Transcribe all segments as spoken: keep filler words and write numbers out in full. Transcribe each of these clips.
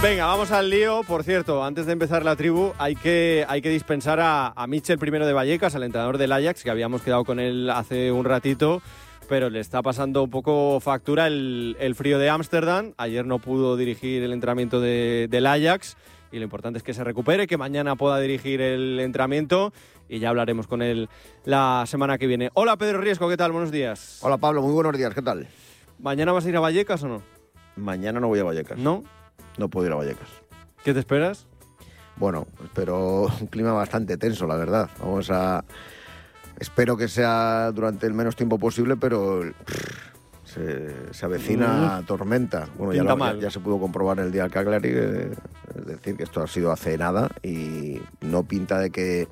Venga, vamos al lío. Por cierto, antes de empezar la tribu, hay que, hay que dispensar a, a Michel primero de Vallecas, al entrenador del Ajax, que habíamos quedado con él hace un ratito, pero le está pasando un poco factura el, el frío de Ámsterdam. Ayer no pudo dirigir el entrenamiento de, del Ajax y lo importante es que se recupere, que mañana pueda dirigir el entrenamiento y ya hablaremos con él la semana que viene. Hola Pedro Riesco, ¿qué tal? Buenos días. Hola Pablo, muy buenos días, ¿qué tal? ¿Mañana vas a ir a Vallecas o no? Mañana no voy a Vallecas. ¿No? No puedo ir a Vallecas. ¿Qué te esperas? Bueno, espero un clima bastante tenso, la verdad. Vamos a... Espero que sea durante el menos tiempo posible, pero se, se avecina uh, tormenta. Bueno, ya, lo, ya, ya se pudo comprobar el día del Cagliari, eh, es decir, que esto ha sido hace nada y no pinta de que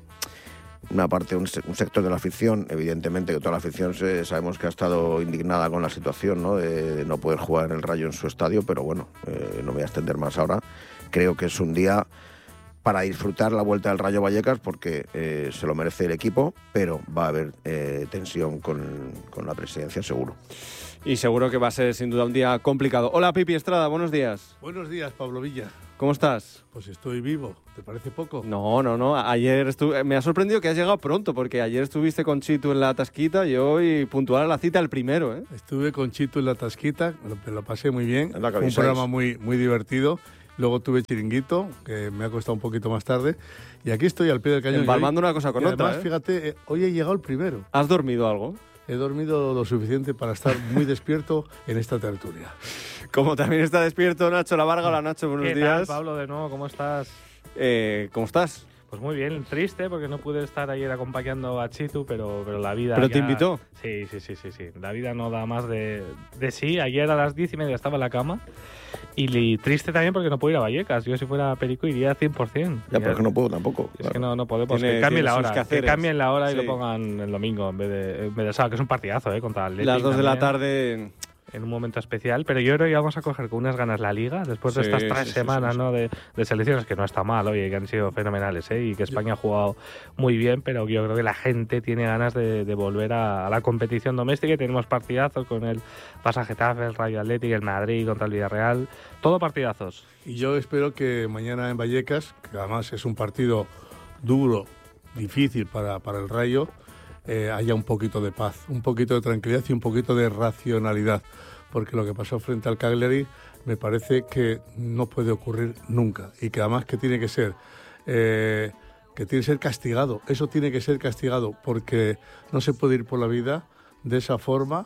una parte, un, un sector de la afición, evidentemente que toda la afición se, sabemos que ha estado indignada con la situación, ¿no? De, de no poder jugar el Rayo en su estadio, pero bueno, eh, no me voy a extender más ahora. Creo que es un día para disfrutar la vuelta del Rayo Vallecas porque eh, se lo merece el equipo, pero va a haber eh, tensión con, con la presidencia seguro. Y seguro que va a ser sin duda un día complicado. Hola Pipi Estrada, buenos días. Buenos días, Pablo Villa. ¿Cómo estás? Pues estoy vivo, ¿te parece poco? No, no, no, ayer estuve... me ha sorprendido que has llegado pronto, porque ayer estuviste con Chitu en la tasquita y hoy puntual a la cita el primero, ¿eh? Estuve con Chitu en la tasquita, me lo, me lo pasé muy bien, Fue un programa muy, muy divertido. Luego tuve chiringuito, que me ha costado un poquito más tarde. Y aquí estoy al pie del cañón. Empalmando una cosa con y otra, además, ¿eh? fíjate, hoy he llegado el primero. ¿Has dormido algo? He dormido lo suficiente para estar muy despierto en esta tertulia. Como también está despierto Nacho La Varga. Hola Nacho, buenos ¿Qué días. tal, Pablo, de nuevo? ¿Cómo estás? Eh, ¿Cómo estás? Pues muy bien, triste porque no pude estar ayer acompañando a Chitu, pero, pero la vida... ¿Pero ya... te invitó? Sí, sí, sí, sí, sí. La vida no da más de, de sí. Ayer a las diez y media estaba en la cama y, y triste también porque no puedo ir a Vallecas. Yo si fuera Perico iría cien por ciento. Ya, pero es que no puedo tampoco. Es Claro. que no, no podemos. Tiene- que cambien tiene la sus hora. Que quehaceres. cambien la hora y Sí. lo pongan el domingo en vez de, en vez de sábado, que es un partidazo, ¿eh? Contra el Athletic Las dos de la también, tarde... en un momento especial, pero yo creo que vamos a coger con unas ganas la Liga después de Sí, estas tres sí, sí, semanas sí, sí. ¿no? De, de selecciones, que no está mal, oye, que han sido fenomenales, ¿eh? Y que España ha jugado muy bien, pero yo creo que la gente tiene ganas de, de volver a, a la competición doméstica y tenemos partidazos con el Barça Getafe, el Rayo Athletic, el Madrid contra el Villarreal, todo partidazos. Y yo espero que mañana en Vallecas, que además es un partido duro, difícil para, para el Rayo, eh, haya un poquito de paz, un poquito de tranquilidad y un poquito de racionalidad. Porque lo que pasó frente al Cagliari me parece que no puede ocurrir nunca. Y que además que tiene que ser... Eh, que tiene que ser castigado. Eso tiene que ser castigado porque no se puede ir por la vida de esa forma,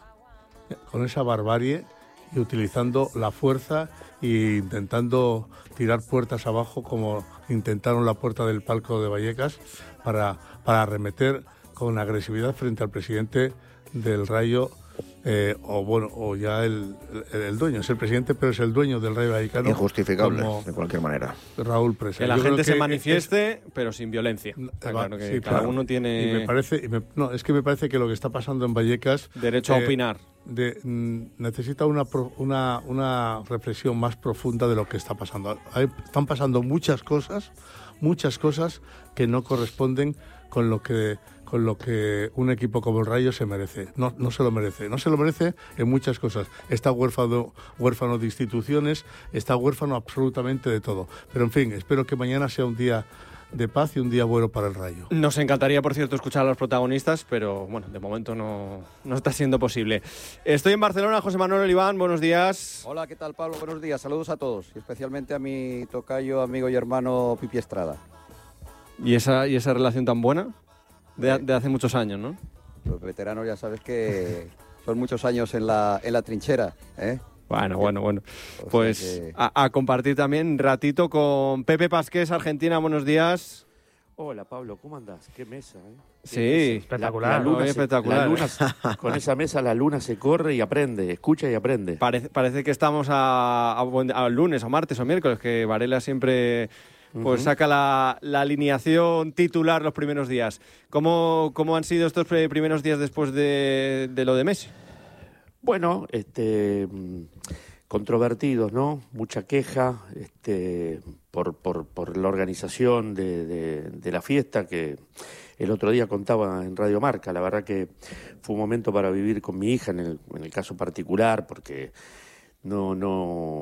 con esa barbarie y utilizando la fuerza e intentando tirar puertas abajo como intentaron la puerta del palco de Vallecas para, para arremeter con agresividad frente al presidente del Rayo, eh, o bueno, o ya el, el, el dueño, es el presidente, pero es el dueño del Rayo Vallecano. Injustificable, como de cualquier manera. Raúl Presa. Que la Yo creo gente se que manifieste, es, pero sin violencia. Está va, claro que sí, cada claro. uno tiene Y me parece, y me, no, es que me parece que lo que está pasando en Vallecas... derecho a eh, opinar. De, mm, necesita una, pro, una, una reflexión más profunda de lo que está pasando. Hay, están pasando muchas cosas, muchas cosas que no corresponden con lo que, con lo que un equipo como el Rayo se merece. No, no se lo merece. No se lo merece en muchas cosas. Está huérfano, huérfano de instituciones, está huérfano absolutamente de todo. Pero en fin, espero que mañana sea un día de paz y un día bueno para el Rayo. Nos encantaría, por cierto, escuchar a los protagonistas, pero bueno, de momento no, no está siendo posible. Estoy en Barcelona, José Manuel Oliván, buenos días. Hola, ¿qué tal, Pablo? Buenos días, saludos a todos, y especialmente a mi tocayo, amigo y hermano Pipi Estrada. ¿Y esa, y esa relación tan buena? De, de hace muchos años, ¿no? Los veteranos ya sabes que son muchos años en la, en la trinchera, ¿eh? Bueno, bueno, bueno. O Pues sea que... a, a compartir también un ratito con Pepe Pasqués, Argentina, buenos días. Hola Pablo, ¿cómo andás? Qué mesa, ¿eh? Qué Sí, mesa. espectacular, La, la luna ¿no? se- Espectacular. la luna se- con esa mesa la luna se corre y aprende, escucha y aprende. Parece, parece que estamos a, a, buen- a lunes o martes o miércoles, que Varela siempre pues Ujú. saca la, la alineación titular los primeros días. ¿Cómo, cómo han sido estos pre- primeros días después de, de lo de Messi? Bueno, este, mm, controvertidos, ¿no? Mucha queja este, por, por, por la organización de, de, de la fiesta que el otro día contaba en Radio Marca. La verdad que fue un momento para vivir con mi hija en el, en el caso particular, porque no, no,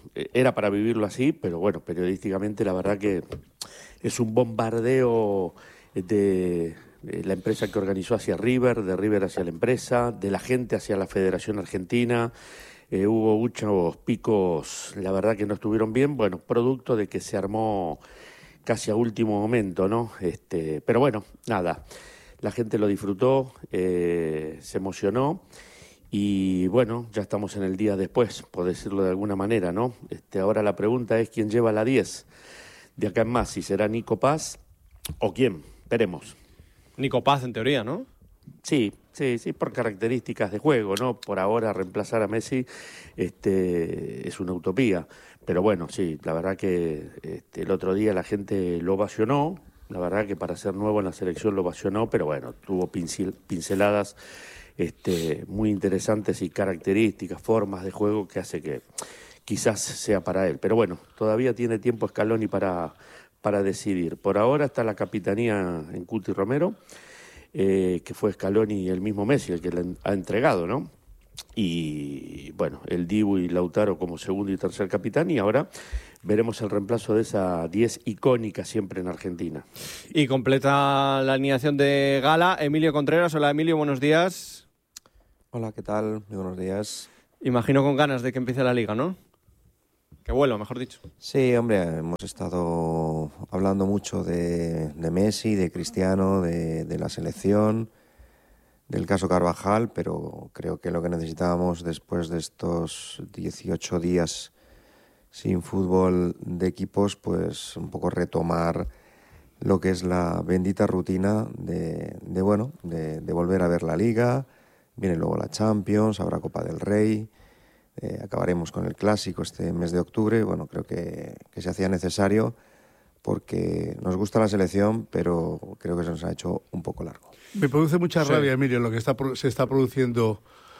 era para vivirlo así, pero bueno, periodísticamente la verdad que es un bombardeo de la empresa que organizó hacia River, de River hacia la empresa, de la gente hacia la Federación Argentina. Eh, hubo muchos picos, la verdad que no estuvieron bien, bueno, producto de que se armó casi a último momento, ¿no? Este, pero bueno, nada, la gente lo disfrutó, eh, se emocionó y bueno, ya estamos en el día después, por decirlo de alguna manera, ¿no? Este, ahora la pregunta es quién lleva la diez de acá en más, si será Nico Paz o quién, veremos. Nico Paz en teoría, ¿no? Sí, sí, sí, por características de juego, ¿no? Por ahora reemplazar a Messi este, es una utopía. Pero bueno, sí, la verdad que este, el otro día la gente lo ovacionó, la verdad que para ser nuevo en la selección lo ovacionó, pero bueno, tuvo pincel, pinceladas este, muy interesantes y características, formas de juego que hace que quizás sea para él. Pero bueno, todavía tiene tiempo Scaloni para, para decidir. Por ahora está la capitanía en Cuti Romero. Eh, que fue Scaloni y el mismo Messi el que le ha entregado, ¿no? Y bueno, el Dibu y Lautaro como segundo y tercer capitán, y ahora veremos el reemplazo de esa diez icónica siempre en Argentina. Y completa la alineación de gala Emilio Contreras. Hola Emilio, buenos días. Hola, ¿qué tal? Muy buenos días. Imagino con ganas de que empiece la liga, ¿no? Que vuelo, mejor dicho. Sí, hombre, hemos estado hablando mucho de, de Messi, de Cristiano, de, de la selección, del caso Carvajal, pero creo que lo que necesitábamos después de estos dieciocho días sin fútbol de equipos, pues un poco retomar lo que es la bendita rutina de, de bueno, de, de volver a ver la Liga, viene luego la Champions, habrá Copa del Rey. Eh, acabaremos con el Clásico este mes de octubre. Bueno, creo que, que se hacía necesario porque nos gusta la selección, pero creo que se nos ha hecho un poco largo. Me produce mucha Sí. rabia, Emilio, lo que está, se está produciendo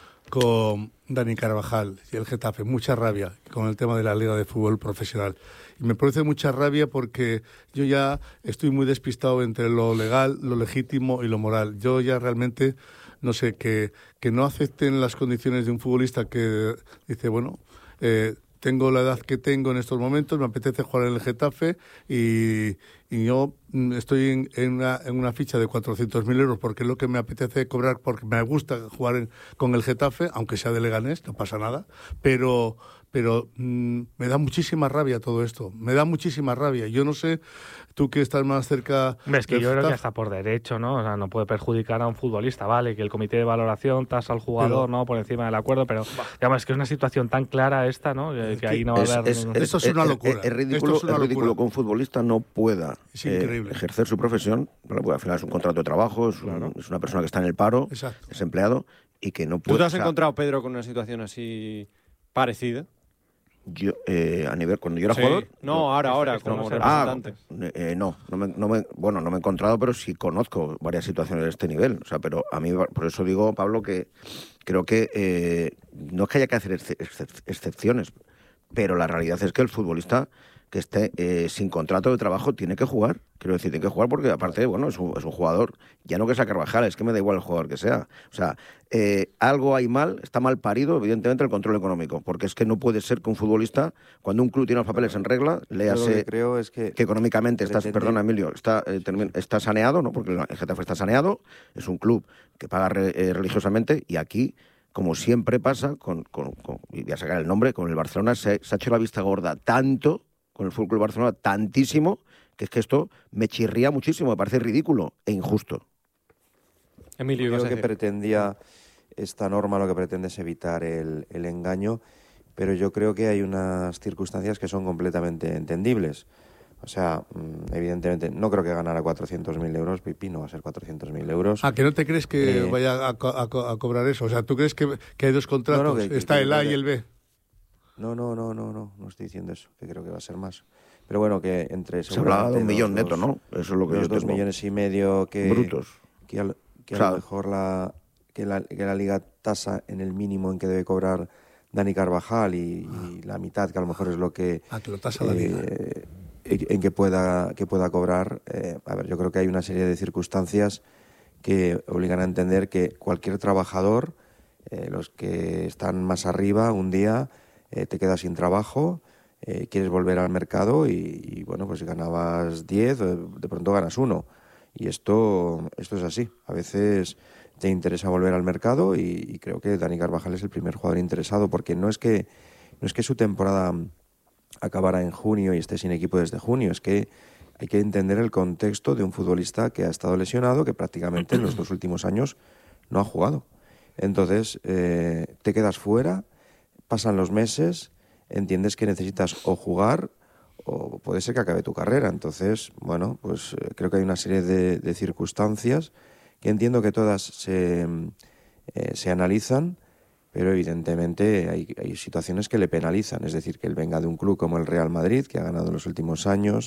con Dani Carvajal y el Getafe. Mucha rabia con el tema de la Liga de Fútbol Profesional. Y me produce mucha rabia porque yo ya estoy muy despistado entre lo legal, lo legítimo y lo moral. Yo ya realmente... no sé, que, que no acepten las condiciones de un futbolista que dice, bueno, eh, tengo la edad que tengo en estos momentos, me apetece jugar en el Getafe y, y yo estoy en, en, una, en una ficha de cuatrocientos mil euros porque es lo que me apetece cobrar, porque me gusta jugar en, con el Getafe, aunque sea de Leganés, no pasa nada, pero... pero mmm, me da muchísima rabia todo esto, me da muchísima rabia. Yo no sé, tú que estás más cerca... Es que yo Getafe, creo que hasta por derecho, ¿no? O sea, no puede perjudicar a un futbolista, ¿vale? Que el comité de valoración tasa al jugador, pero, ¿no? Por encima del acuerdo, pero digamos, es que es una situación tan clara esta, ¿no? Que, que ahí no va a haber... Es, es, esto es una locura. Es, es ridículo, es una es ridículo locura. que un futbolista no pueda eh, ejercer su profesión, porque al final es un contrato de trabajo, es, claro. un, es una persona que está en el paro, Exacto. es empleado, y que no puede... ¿Tú te has o sea, encontrado, Pedro, con una situación así parecida? Yo, eh, a nivel, cuando yo era Sí. jugador... No, yo, ahora, ahora, esto como no sé. representante. Ah, eh, no, no me, no me, bueno, no me he encontrado, pero sí conozco varias situaciones de este nivel. O sea, pero a mí, por eso digo, Pablo, que creo que eh, no es que haya que hacer excep excepciones, pero la realidad es que el futbolista que esté eh, sin contrato de trabajo tiene que jugar. Quiero decir, tiene que jugar porque aparte, bueno, es un, es un jugador, ya no que sea Carvajal, es que me da igual el jugador que sea. O sea, eh, algo hay mal, está mal parido, evidentemente, el control económico, porque es que no puede ser que un futbolista, cuando un club tiene los papeles en regla, léase Yo lo que creo es que, que económicamente está, pretendí- perdona Emilio, está, eh, termi- está saneado, ¿no? Porque el Getafe está saneado, es un club que paga re, eh, religiosamente, y aquí, como siempre pasa, con, con, con, y voy a sacar el nombre, con el Barcelona se, se ha hecho la vista gorda tanto, con el F C Barcelona tantísimo, que es que esto me chirría muchísimo, me parece ridículo e injusto. Emilio, ibas creo a que decir. pretendía, esta norma lo que pretende es evitar el, el engaño, pero yo creo que hay unas circunstancias que son completamente entendibles. O sea, evidentemente, no creo que ganara cuatrocientos mil euros, Pipi, no va a ser cuatrocientos mil euros. Ah, que no te crees que Eh, vaya a, co a, co a cobrar eso. O sea, ¿tú crees que, que hay dos contratos? No, no, que- que- Está que- el A que- y el B. No, no, no, no, no, no estoy diciendo eso, que creo que va a ser más. Pero bueno, que entre... Se hablaba de un seguramente millón los neto, dos- ¿no? Eso es lo que los yo dos tengo. millones y medio que... Brutos. Que, al- que O sea, a lo mejor la que, la que la Liga tasa en el mínimo en que debe cobrar Dani Carvajal y, y la mitad, que a lo mejor es lo que... Ah, que lo tasa la Liga. eh, en que pueda, que pueda cobrar. Eh, a ver, yo creo que hay una serie de circunstancias que obligan a entender que cualquier trabajador, eh, los que están más arriba, un día eh, te quedas sin trabajo eh, quieres volver al mercado y, y, bueno, pues si ganabas diez, de pronto ganas uno. Y esto, esto es así. A veces te interesa volver al mercado y, y creo que Dani Carvajal es el primer jugador interesado, porque no es que, no es que su temporada acabara en junio y esté sin equipo desde junio, es que hay que entender el contexto de un futbolista que ha estado lesionado, que prácticamente en los dos últimos años no ha jugado. Entonces, eh, te quedas fuera, pasan los meses, entiendes que necesitas o jugar o puede ser que acabe tu carrera. Entonces, bueno, pues eh, creo que hay una serie de, de circunstancias que entiendo que todas se, eh, se analizan, pero evidentemente hay, hay situaciones que le penalizan. Es decir, que él venga de un club como el Real Madrid, que ha ganado en los últimos años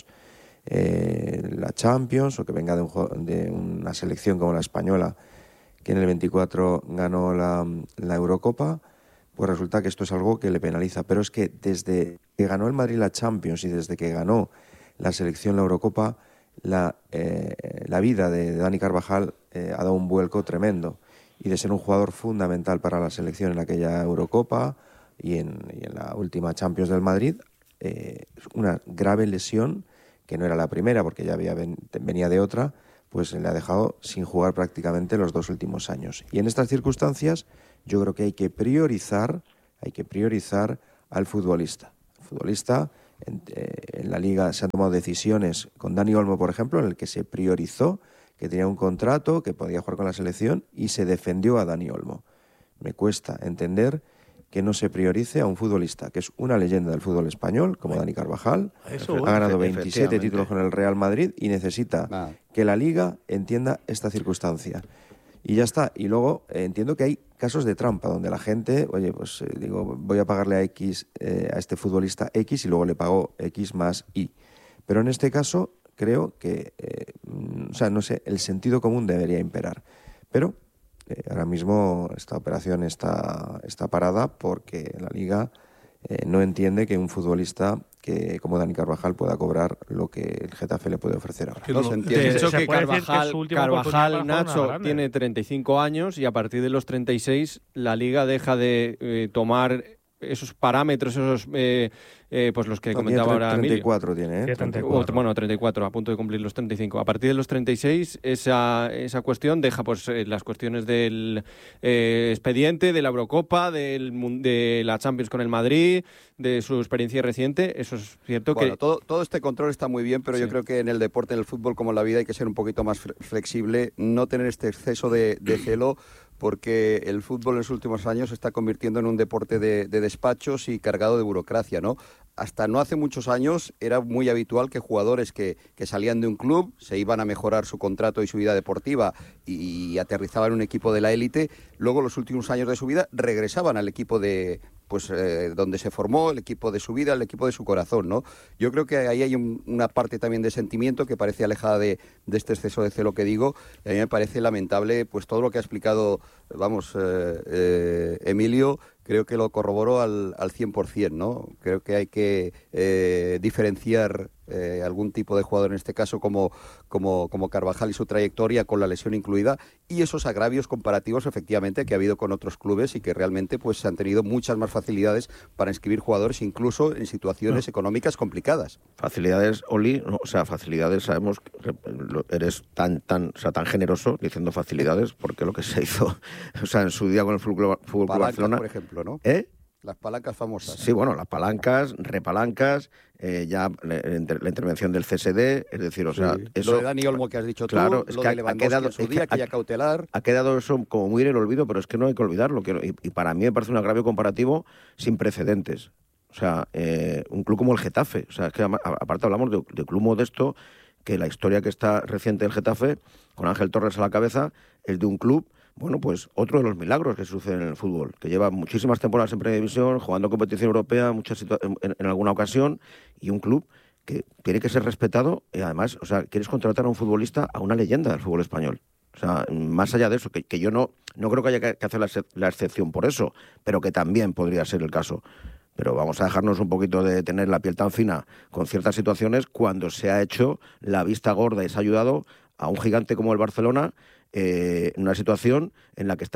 eh, la Champions, o que venga de, un, de una selección como la española, que en el veinticuatro ganó la, la Eurocopa, pues resulta que esto es algo que le penaliza. Pero es que desde que ganó el Madrid la Champions y desde que ganó la selección la Eurocopa, la, eh, la vida de Dani Carvajal eh, ha dado un vuelco tremendo. Y de ser un jugador fundamental para la selección en aquella Eurocopa y en, y en la última Champions del Madrid, eh, una grave lesión, que no era la primera porque ya había ven, venía de otra, pues le ha dejado sin jugar prácticamente los dos últimos años. Y en estas circunstancias yo creo que hay que priorizar, hay que priorizar al futbolista. El futbolista, en, eh, en la Liga se han tomado decisiones con Dani Olmo, por ejemplo, en el que se priorizó que tenía un contrato, que podía jugar con la selección y se defendió a Dani Olmo. Me cuesta entender que no se priorice a un futbolista que es una leyenda del fútbol español, como Dani Carvajal. Eso, ha ganado veintisiete títulos con el Real Madrid y necesita ah. que la Liga entienda esta circunstancia. Y ya está. Y luego eh, entiendo que hay casos de trampa donde la gente, oye, pues eh, digo, voy a pagarle a X, eh, a este futbolista X y luego le pago X más Y. Pero en este caso creo que, eh, o sea, no sé, el sentido común debería imperar. Pero eh, ahora mismo esta operación está, está parada porque la Liga eh, no entiende que un futbolista que como Dani Carvajal pueda cobrar lo que el Getafe le puede ofrecer ahora. No se entiende. De hecho, que Carvajal, que Carvajal Nacho, tiene treinta y cinco años y a partir de los treinta y seis la Liga deja de eh, tomar esos parámetros, esos eh, eh, pues los que no, comentaba ahora treinta y cuatro tiene, ¿eh? treinta y cuatro. Bueno, treinta y cuatro, a punto de cumplir los treinta y cinco. A partir de los treinta y seis, esa, esa cuestión deja pues eh, las cuestiones del eh, expediente, de la Eurocopa, del, de la Champions con el Madrid, de su experiencia reciente. Eso es cierto. Bueno, que todo, todo este control está muy bien, pero sí. Yo creo que en el deporte, en el fútbol como en la vida, hay que ser un poquito más flexible, no tener este exceso de, de celo, porque el fútbol en los últimos años se está convirtiendo en un deporte de, de despachos y cargado de burocracia, ¿no? Hasta no hace muchos años era muy habitual que jugadores que, que salían de un club, se iban a mejorar su contrato y su vida deportiva y, y aterrizaban en un equipo de la élite, luego los últimos años de su vida regresaban al equipo de pues eh, donde se formó, el equipo de su vida, el equipo de su corazón, ¿no? Yo creo que ahí hay un, una parte también de sentimiento que parece alejada de, de este exceso de celo que digo, y a mí me parece lamentable pues todo lo que ha explicado, vamos, eh, eh, Emilio. Creo que lo corroboró al, al cien por ciento, ¿no? Creo que hay que eh, diferenciar eh, algún tipo de jugador, en este caso como, como, como Carvajal y su trayectoria con la lesión incluida, y esos agravios comparativos efectivamente que ha habido con otros clubes y que realmente pues han tenido muchas más facilidades para inscribir jugadores incluso en situaciones no. económicas complicadas. Facilidades, Oli, no, o sea, facilidades, sabemos que eres tan, tan, o sea, tan generoso diciendo facilidades, porque lo que se hizo, o sea, en su día con el Fútbol Club Barcelona, por ejemplo, ¿no? ¿Eh? Las palancas famosas. Sí, bueno, las palancas, repalancas, eh, ya la, la intervención del C S D, es decir, o sea... Sí. Eso, lo de Dani Olmo que has dicho claro, tú, es lo que de ha, Lewandowski ha quedado, en su día, es que aquella cautelar... Ha quedado eso como muy en el olvido, pero es que no hay que olvidarlo. Que, y, y para mí me parece un agravio comparativo sin precedentes. O sea, eh, un club como el Getafe, o sea, es que aparte hablamos de, de club modesto, que la historia que está reciente del Getafe, con Ángel Torres a la cabeza, es de un club... Bueno, pues otro de los milagros que suceden en el fútbol, que lleva muchísimas temporadas en Primera División, jugando competición europea muchas en, en alguna ocasión, y un club que tiene que ser respetado, y además, o sea, quieres contratar a un futbolista, a una leyenda del fútbol español. O sea, más allá de eso, que, que yo no, no creo que haya que hacer la, la excepción por eso, pero que también podría ser el caso. Pero vamos a dejarnos un poquito de tener la piel tan fina con ciertas situaciones cuando se ha hecho la vista gorda y se ha ayudado a un gigante como el Barcelona, Eh, en una situación en la que estaba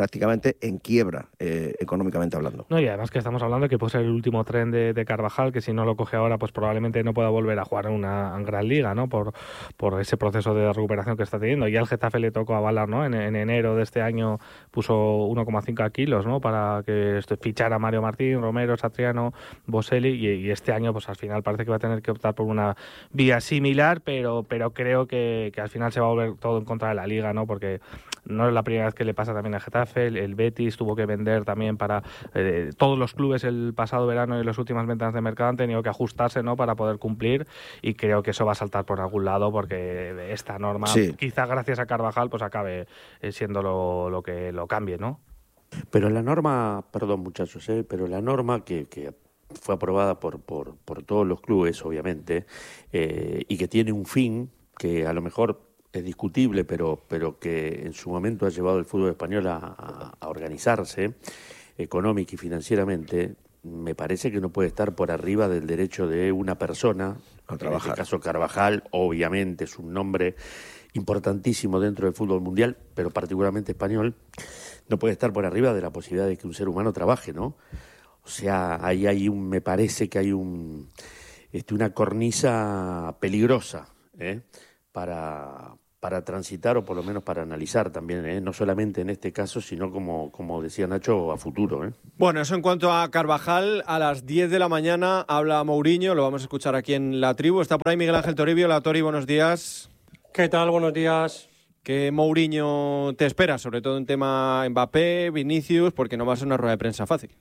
prácticamente en quiebra, eh, económicamente hablando. No, y además que estamos hablando de que puede ser el último tren de, de Carvajal, que si no lo coge ahora, pues probablemente no pueda volver a jugar en una en gran liga, ¿no? Por, por ese proceso de recuperación que está teniendo. Y al Getafe le tocó a Ballard, ¿no? En, en enero de este año puso uno coma cinco kilos, ¿no? Para que este, fichara a Mario Martín, Romero, Satriano, Boselli, y, y este año, pues al final parece que va a tener que optar por una vía similar, pero, pero creo que, que al final se va a volver todo en contra de la liga, ¿no? Porque no es la primera vez que le pasa también a Getafe. El, el Betis tuvo que vender también para eh, todos los clubes el pasado verano y las últimas ventas de mercado han tenido que ajustarse, ¿no? Para poder cumplir, y creo que eso va a saltar por algún lado, porque esta norma, sí, quizá gracias a Carvajal, pues acabe siendo lo, lo que lo cambie, ¿no? Pero la norma, perdón muchachos, ¿eh? pero la norma que, que fue aprobada por, por, por todos los clubes, obviamente, eh, y que tiene un fin que a lo mejor es discutible, pero, pero que en su momento ha llevado el fútbol español a, a, a organizarse económica y financieramente, me parece que no puede estar por arriba del derecho de una persona, a trabajar. En este caso Carvajal, obviamente es un nombre importantísimo dentro del fútbol mundial, pero particularmente español, no puede estar por arriba de la posibilidad de que un ser humano trabaje, ¿no? O sea, ahí hay un, me parece que hay un, este, una cornisa peligrosa, ¿eh? para, para transitar o por lo menos para analizar también, ¿eh? No solamente en este caso, sino como, como decía Nacho, a futuro, ¿eh? Bueno, eso en cuanto a Carvajal. A las diez de la mañana habla Mourinho, lo vamos a escuchar aquí en La Tribu. Está por ahí Miguel Ángel Toribio. Hola Tori, buenos días. ¿Qué tal? Buenos días. ¿Qué Mourinho te espera? Sobre todo en tema Mbappé, Vinicius, porque no va a ser una rueda de prensa fácil.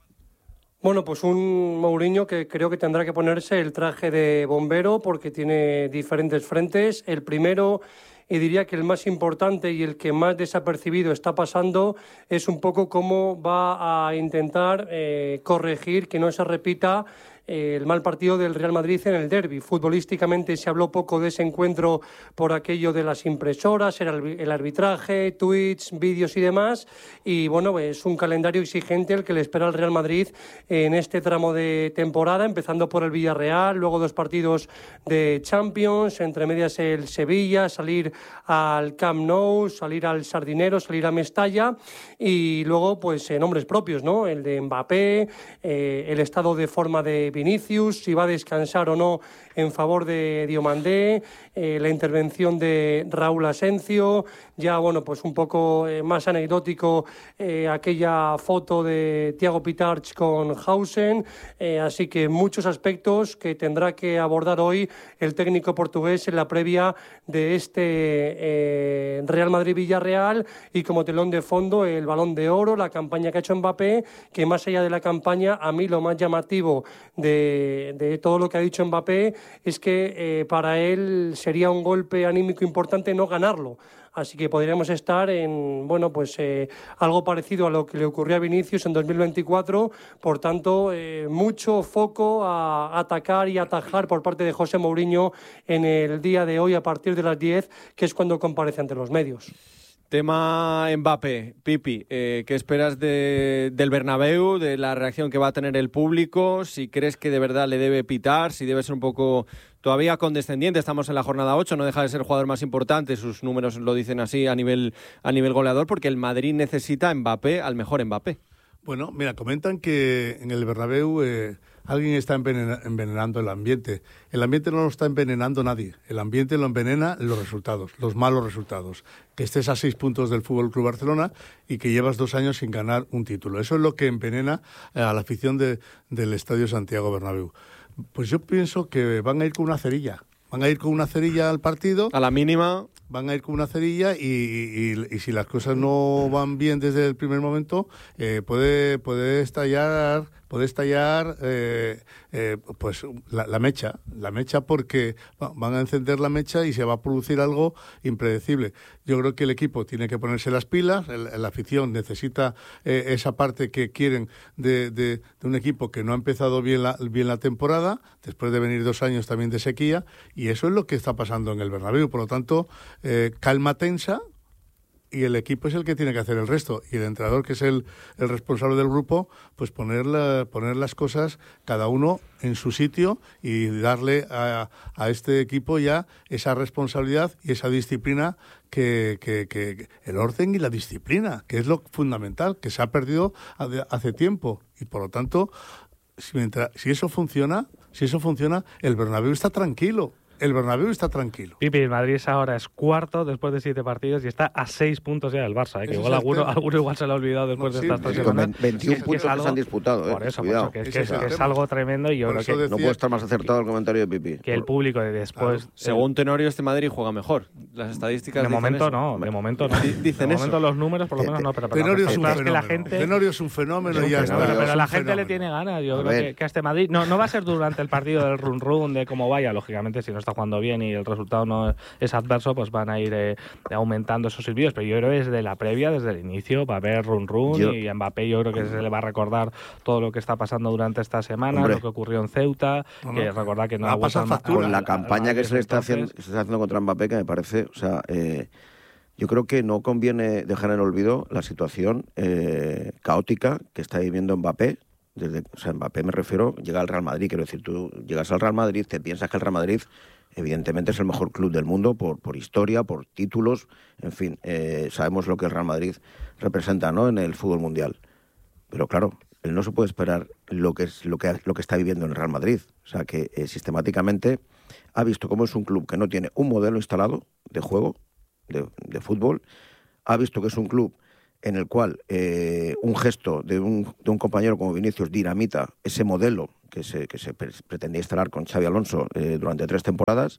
Bueno, pues un Mourinho que creo que tendrá que ponerse el traje de bombero porque tiene diferentes frentes. El primero, y diría que el más importante y el que más desapercibido está pasando, es un poco cómo va a intentar eh, corregir que no se repita eh, el mal partido del Real Madrid en el derbi. Futbolísticamente se habló poco de ese encuentro por aquello de las impresoras, el arbitraje, tweets, vídeos y demás. Y bueno, es un calendario exigente el que le espera al Real Madrid en este tramo de temporada, empezando por el Villarreal, luego dos partidos de Champions, entre medias el Sevilla, salir al Camp Nou, salir al Sardinero, salir a Mestalla, y luego pues eh, nombres propios, ¿no? El de Mbappé, eh, el estado de forma de Vinicius, si va a descansar o no en favor de Diomandé, eh, la intervención de Raúl Asencio, ya bueno, pues un poco eh, más anecdótico eh, aquella foto de Thiago Pitarch con Hausen, eh, así que muchos aspectos que tendrá que abordar hoy el técnico portugués en la previa de este eh, Real Madrid-Villarreal, y como telón de fondo el Balón de Oro, la campaña que ha hecho Mbappé, que más allá de la campaña, a mí lo más llamativo de, de todo lo que ha dicho Mbappé es que eh, para él sería un golpe anímico importante no ganarlo. Así que podríamos estar en, bueno, pues eh, algo parecido a lo que le ocurrió a Vinicius en dos mil veinticuatro. Por tanto, eh, mucho foco a atacar y atajar por parte de José Mourinho en el día de hoy a partir de las diez, que es cuando comparece ante los medios. Tema Mbappé, Pipi, eh, ¿qué esperas de, del Bernabéu, de la reacción que va a tener el público? Si crees que de verdad le debe pitar, si debe ser un poco todavía condescendiente. Estamos en la jornada ocho, no deja de ser el jugador más importante, sus números lo dicen así a nivel, a nivel goleador, porque el Madrid necesita a Mbappé, al mejor Mbappé. Bueno, mira, comentan que en el Bernabéu eh, alguien está envenena, envenenando el ambiente. El ambiente no lo está envenenando nadie. El ambiente lo envenena los resultados, los malos resultados. Que estés a seis puntos del F C Barcelona y que llevas dos años sin ganar un título. Eso es lo que envenena a la afición de, del Estadio Santiago Bernabéu. Pues yo pienso que van a ir con una cerilla. Van a ir con una cerilla al partido. A la mínima. Van a ir con una cerilla y, y, y si las cosas no van bien desde el primer momento, eh, puede, puede estallar, puede estallar eh, eh, pues la, la mecha, la mecha porque van a encender la mecha y se va a producir algo impredecible. Yo creo que el equipo tiene que ponerse las pilas, el, la afición necesita eh, esa parte que quieren de, de, de un equipo que no ha empezado bien la, bien la temporada, después de venir dos años también de sequía, y eso es lo que está pasando en el Bernabéu. Por lo tanto, Eh, calma tensa, y el equipo es el que tiene que hacer el resto. Y el entrenador, que es el, el responsable del grupo, pues poner, la, poner las cosas cada uno en su sitio y darle a, a este equipo ya esa responsabilidad y esa disciplina, que, que, que el orden y la disciplina, que es lo fundamental, que se ha perdido hace tiempo. Y por lo tanto, si, mientras, si eso funciona, si eso funciona, el Bernabéu está tranquilo. El Bernabéu está tranquilo. Pipi, el Madrid ahora es cuarto después de siete partidos y está a seis puntos ya del Barça, ¿eh? Que igual alguno, alguno igual se lo ha olvidado después no, de estas tres semanas. Con veintiún puntos que, que, algo, que se han disputado, ¿eh? Por eso, por eso que, es, que, es, que es algo tremendo y yo creo que... Decía, no puede estar más acertado el comentario de Pipi. Que el público de después... Claro. Según Tenorio, este Madrid juega mejor. Las estadísticas de momento no, de momento no. Dicen de momento los números por lo menos no, pero... Tenorio es un fenómeno. Tenorio es un fenómeno y ya está. Pero la gente le tiene ganas. Yo creo que a este Madrid... No va a ser durante el partido del run-run, de cómo vaya, lógicamente, si no está jugando bien y el resultado no es adverso, pues van a ir eh, aumentando esos silbidos, pero yo creo que desde la previa, desde el inicio, va a haber run run yo, y a Mbappé yo creo que se le va a recordar todo lo que está pasando durante esta semana, hombre, lo que ocurrió en Ceuta, no, no, que recordar que no ha pasado con la campaña que se le está haciendo, que se está haciendo contra Mbappé, que me parece, o sea, eh, yo creo que no conviene dejar en olvido la situación eh, caótica que está viviendo Mbappé. Desde, o sea, Mbappé me refiero, llega al Real Madrid, quiero decir, tú llegas al Real Madrid, te piensas que el Real Madrid evidentemente es el mejor club del mundo por, por historia, por títulos, en fin, eh, sabemos lo que el Real Madrid representa, ¿no?, en el fútbol mundial. Pero claro, él no se puede esperar lo que es lo que, lo que está viviendo en el Real Madrid. O sea, que eh, sistemáticamente ha visto cómo es un club que no tiene un modelo instalado de juego, de, de fútbol, ha visto que es un club en el cual eh, un gesto de un, de un compañero como Vinicius dinamita ese modelo que se, que se pretendía instalar con Xabi Alonso eh, durante tres temporadas,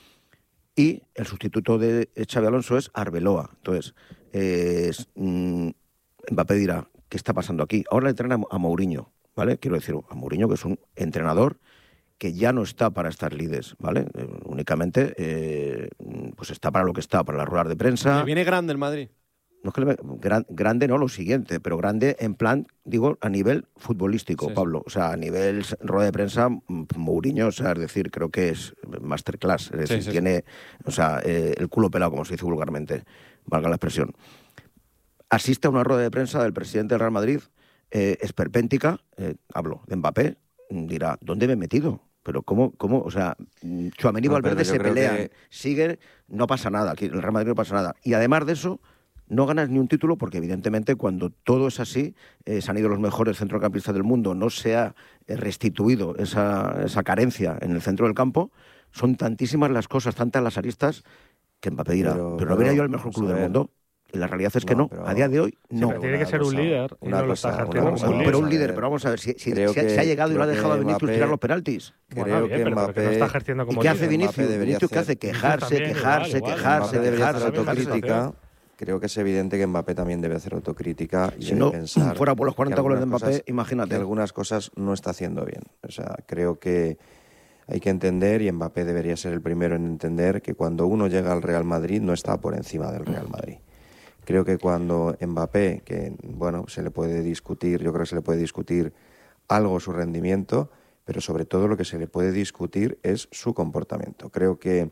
y el sustituto de Xabi Alonso es Arbeloa. Entonces, eh, es, mmm, Mbappé dirá, ¿qué está pasando aquí? Ahora le entrena a Mourinho, ¿vale? Quiero decir, a Mourinho, que es un entrenador que ya no está para estar líderes, ¿vale? Eh, únicamente eh, pues está para lo que está, para las ruedas de prensa. ¿Le viene grande el Madrid? No es que le, gran, grande no, lo siguiente, pero grande en plan, digo, a nivel futbolístico, sí, Pablo. O sea, a nivel rueda de prensa, Mourinho, o sea, es decir, creo que es masterclass. Es decir, sí, sí, tiene, sí. o sea, eh, el culo pelado, como se dice vulgarmente, valga la expresión. Asiste a una rueda de prensa del presidente del Real Madrid, eh, esperpéntica, eh, hablo de Mbappé, dirá, ¿dónde me he metido? Pero cómo, cómo, o sea, Tchouaméni y Valverde se pelean, que... siguen, no pasa nada, aquí en el Real Madrid no pasa nada. Y además de eso, no ganas ni un título porque evidentemente cuando todo es así, eh, se han ido los mejores centrocampistas del mundo, no se ha restituido esa, esa carencia en el centro del campo, son tantísimas las cosas, tantas las aristas, que Mbappé dirá, pero, pero no venía yo al mejor club del mundo. Y la realidad es que no, no. a día de hoy no. Sí, tiene que ser un líder. Una no cosa, lo una cosa, pero un líder, pero vamos a ver, si, si, si que, se ha llegado y lo ha dejado a Vinicius tirar los penaltis. Creo bueno, bien, que Mbappé no está ejerciendo como ¿Y qué hace Vinicius? Vinicius ¿qué hace? Quejarse, quejarse, quejarse, quejarse, autocrítica. Creo que es evidente que Mbappé también debe hacer autocrítica y si debe no pensar fuera por los cuarenta goles de Mbappé, cosas, imagínate. Que algunas cosas no está haciendo bien. O sea, creo que hay que entender, y Mbappé debería ser el primero en entender, que cuando uno llega al Real Madrid no está por encima del Real Madrid. Creo que cuando Mbappé, que bueno, se le puede discutir, yo creo que se le puede discutir algo su rendimiento, pero sobre todo lo que se le puede discutir es su comportamiento. Creo que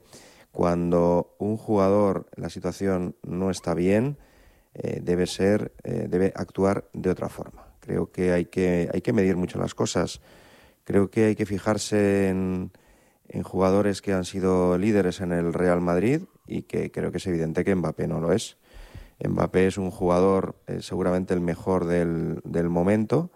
cuando un jugador, la situación no está bien, eh, debe ser, eh, debe actuar de otra forma. Creo que hay que, hay que medir mucho las cosas. Creo que hay que fijarse en, en jugadores que han sido líderes en el Real Madrid y que creo que es evidente que Mbappé no lo es. Mbappé es un jugador eh, seguramente el mejor del, del momento,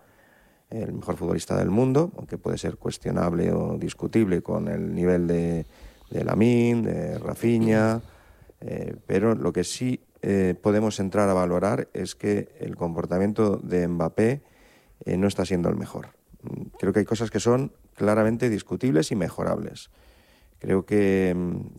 el mejor futbolista del mundo, aunque puede ser cuestionable o discutible con el nivel de, de Lamine, de Rafinha, eh, pero lo que sí eh, podemos entrar a valorar es que el comportamiento de Mbappé eh, no está siendo el mejor. Creo que hay cosas que son claramente discutibles y mejorables. Creo que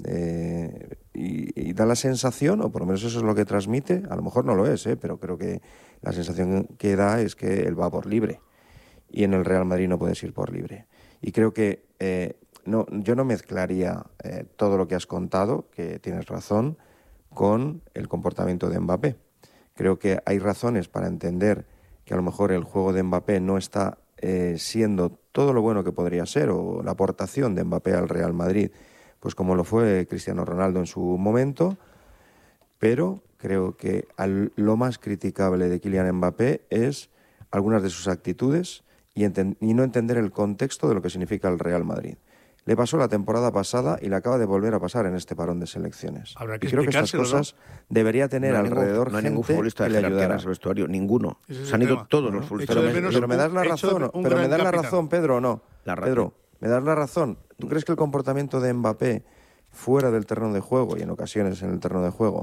eh, y, y da la sensación, o por lo menos eso es lo que transmite, a lo mejor no lo es, ¿eh? pero creo que la sensación que da es que él va por libre y en el Real Madrid no puedes ir por libre. Y creo que eh, no, yo no mezclaría eh, todo lo que has contado, que tienes razón, con el comportamiento de Mbappé. Creo que hay razones para entender que a lo mejor el juego de Mbappé no está Eh, siendo todo lo bueno que podría ser, o la aportación de Mbappé al Real Madrid, pues como lo fue Cristiano Ronaldo en su momento, pero creo que al, lo más criticable de Kylian Mbappé es algunas de sus actitudes y, enten, y no entender el contexto de lo que significa el Real Madrid. Le pasó la temporada pasada y le acaba de volver a pasar en este parón de selecciones. Habrá que y creo que estas cosas ¿no? debería tener no alrededor ningún, no hay gente ningún futbolista que de le ayudara. en ese vestuario, ninguno. Es Se han ido tema. todos Bueno, los futbolistas. Pero, me, pero me das la un, razón, un pero me das la capitán. razón, Pedro, ¿o no? La razón. Pedro, me das la razón. ¿Tú crees que el comportamiento de Mbappé fuera del terreno de juego y en ocasiones en el terreno de juego